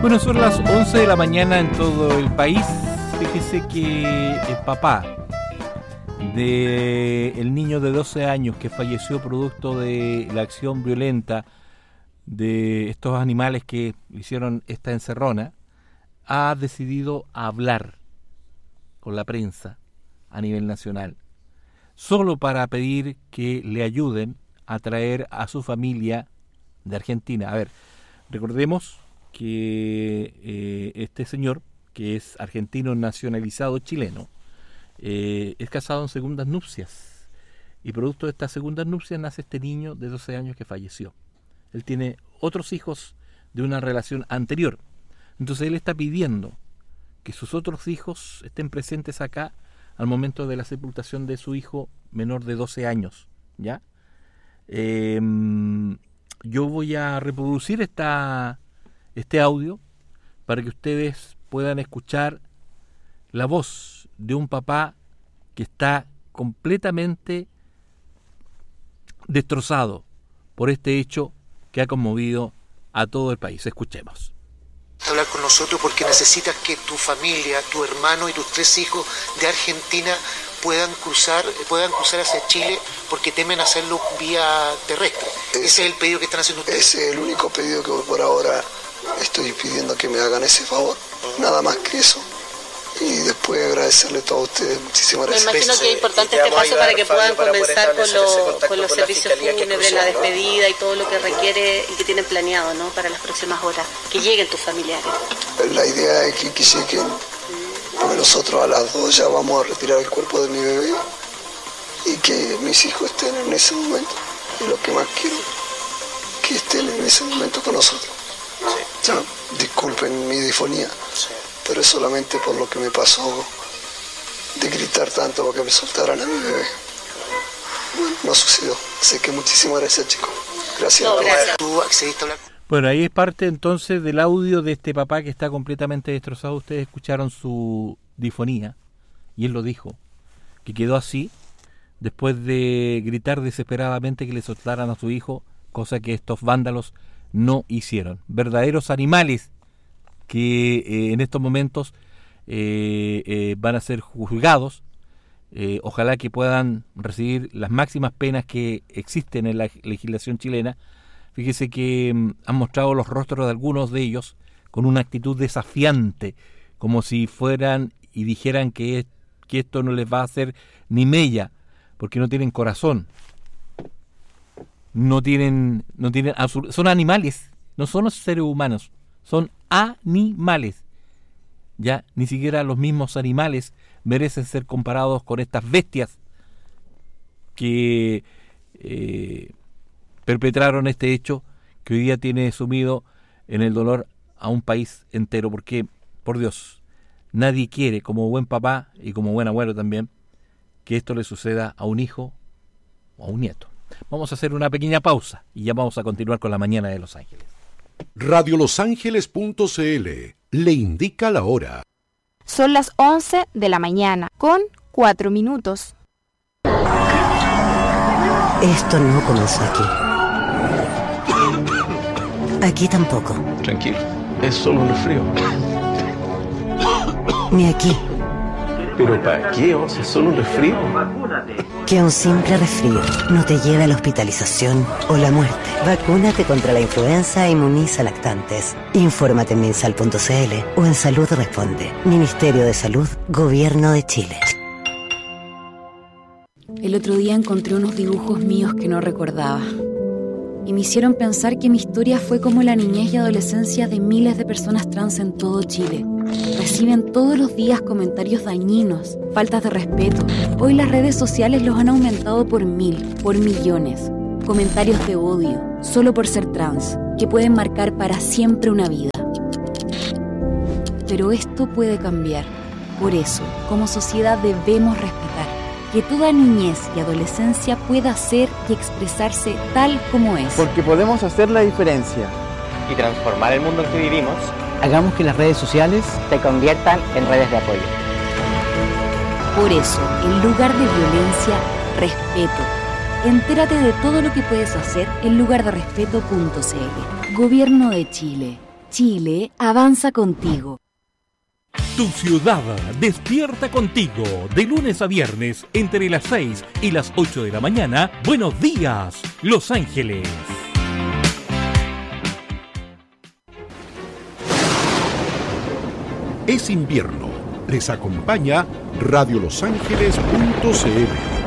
Bueno, son las 11 de la mañana en todo el país. Fíjese que el papá del niño de 12 años que falleció producto de la acción violenta de estos animales que hicieron esta encerrona, ha decidido hablar con la prensa a nivel nacional, solo para pedir que le ayuden a traer a su familia de Argentina. A ver, recordemos que este señor, que es argentino nacionalizado chileno, es casado en segundas nupcias, y producto de estas segundas nupcias nace este niño de 12 años que falleció. Él tiene otros hijos de una relación anterior, entonces él está pidiendo que sus otros hijos estén presentes acá al momento de la sepultación de su hijo menor de 12 años, ¿ya? Yo voy a reproducir este audio para que ustedes puedan escuchar la voz de un papá que está completamente destrozado por este hecho que ha conmovido a todo el país. Escuchemos. Hablar con nosotros porque necesitas que tu familia, tu hermano y tus 3 hijos de Argentina puedan cruzar hacia Chile porque temen hacerlo vía terrestre. Ese es el pedido que están haciendo ustedes. Ese es el único pedido que por ahora estoy pidiendo, que me hagan ese favor. Nada más que eso. Y después agradecerle a todos ustedes. Muchísimas gracias. Me imagino que es importante este paso para que puedan comenzar con los servicios fúnebres, la despedida y todo lo que requiere y que tienen planeado, ¿no?, para las próximas horas. Que lleguen tus familiares. La idea es que lleguen, porque nosotros a las 2 ya vamos a retirar el cuerpo de mi bebé y que mis hijos estén en ese momento. Y lo que más quiero, que estén en ese momento con nosotros. Sí. Ya, disculpen mi difonía. Sí. Pero es solamente por lo que me pasó de gritar tanto para que me soltaran a mi bebé. Bueno, no sucedió. Así que muchísimas gracias, chicos. Gracias. No, gracias. ¿Tú accediste a hablar? Bueno, ahí es parte entonces del audio de este papá que está completamente destrozado. Ustedes escucharon su difonía y él lo dijo, que quedó así después de gritar desesperadamente que le soltaran a su hijo, cosa que estos vándalos no hicieron. Verdaderos animales que en estos momentos van a ser juzgados. Ojalá que puedan recibir las máximas penas que existen en la legislación chilena. Fíjese que han mostrado los rostros de algunos de ellos con una actitud desafiante, como si fueran y dijeran que esto no les va a hacer ni mella, porque no tienen corazón, son animales, no son seres humanos, son animales. Ya ni siquiera los mismos animales merecen ser comparados con estas bestias que perpetraron este hecho que hoy día tiene sumido en el dolor a un país entero, porque, por Dios, nadie quiere, como buen papá y como buen abuelo también, que esto le suceda a un hijo o a un nieto. Vamos a hacer una pequeña pausa y ya vamos a continuar con la mañana de Los Ángeles. radiolosangeles.cl le indica la hora. Son las 11 de la mañana, con 4 minutos. Esto no comenzó aquí. Aquí tampoco. Tranquilo, es solo un resfrío. Ni aquí. ¿Pero para qué? O sea, es solo un resfrío. Que un simple resfrío no te lleve a la hospitalización o la muerte. Vacúnate contra la influenza e inmuniza lactantes. Infórmate en minsal.cl o en Salud Responde. Ministerio de Salud, Gobierno de Chile. El otro día encontré unos dibujos míos que no recordaba. Y me hicieron pensar que mi historia fue como la niñez y adolescencia de miles de personas trans en todo Chile. Reciben todos los días comentarios dañinos, faltas de respeto. Hoy las redes sociales los han aumentado por 1000, por millones. Comentarios de odio, solo por ser trans, que pueden marcar para siempre una vida. Pero esto puede cambiar. Por eso, como sociedad debemos respetar que toda niñez y adolescencia pueda ser y expresarse tal como es. Porque podemos hacer la diferencia y transformar el mundo en que vivimos. Hagamos que las redes sociales se conviertan en redes de apoyo. Por eso, en lugar de violencia, respeto. Entérate de todo lo que puedes hacer en lugarderespeto.cl. Gobierno de Chile. Chile avanza contigo. Tu ciudad despierta contigo de lunes a viernes entre las 6 y las 8 de la mañana. Buenos días, Los Ángeles. Es invierno. Les acompaña radiolosangeles.cl.